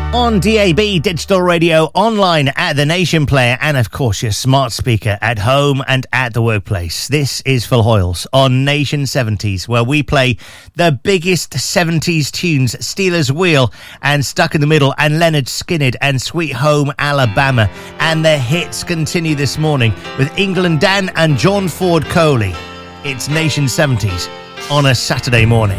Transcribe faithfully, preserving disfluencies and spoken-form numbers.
On D A B, digital radio, online at the Nation Player, and of course your smart speaker at home and at the workplace. This is Phil Hoyles on Nation seventies, where we play the biggest seventies tunes, Steelers Wheel and Stuck in the Middle and Lynyrd Skynyrd and Sweet Home Alabama. And the hits continue this morning with England Dan and John Ford Coley. It's Nation seventies on a Saturday morning.